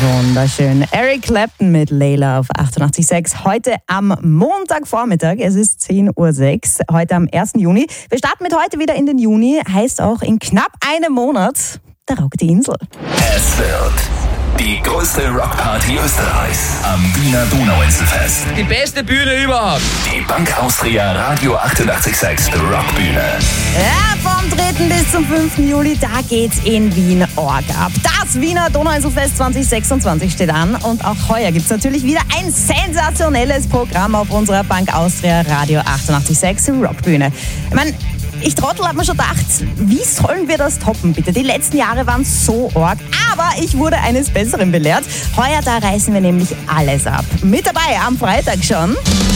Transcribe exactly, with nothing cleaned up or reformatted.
Wunderschön. Eric Clapton mit Layla auf achtundachtzig Komma sechs. Heute am Montagvormittag, es ist zehn Uhr sechs, heute am ersten Juni. Wir starten mit heute wieder in den Juni, heißt auch in knapp einem Monat der Rock die Insel. Es wird die größte Rockparty Österreichs am Wiener Donauinselfest. Die beste Bühne überhaupt. Die Bank Austria Radio achtundachtzig Komma sechs Rockbühne. Ja, vom dritten bis zum fünften Juli, da geht's in Wien Org ab. Das Wiener Donauinselfest zwanzig sechsundzwanzig steht an und auch heuer gibt's natürlich wieder ein sensationelles Programm auf unserer Bank Austria Radio achtundachtzig Komma sechs Rockbühne. Ich meine, ich Trottel hab mir schon gedacht, wie sollen wir das toppen, bitte? Die letzten Jahre waren so arg, aber ich wurde eines Besseren belehrt. Heuer, da reißen wir nämlich alles ab. Mit dabei am Freitag schon